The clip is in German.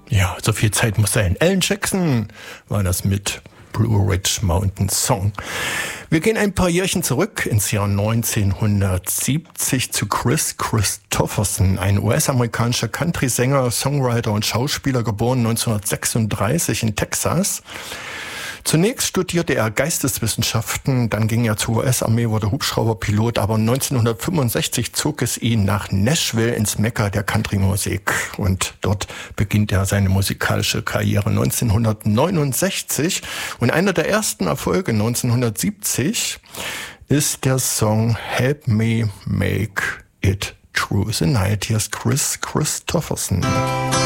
Ja, so viel Zeit muss sein. Alan Jackson war das mit Blue Ridge Mountain Song. Wir gehen ein paar Jährchen zurück ins Jahr 1970 zu Kris Kristofferson, ein US-amerikanischer Country-Sänger, Songwriter und Schauspieler, geboren 1936 in Texas. Zunächst studierte er Geisteswissenschaften, dann ging er zur US-Armee, wurde Hubschrauberpilot, aber 1965 zog es ihn nach Nashville ins Mekka der Country-Musik. Und dort beginnt er seine musikalische Karriere 1969. Und einer der ersten Erfolge 1970 ist der Song Help Me Make It Through the Night. Hier ist Kris Kristofferson.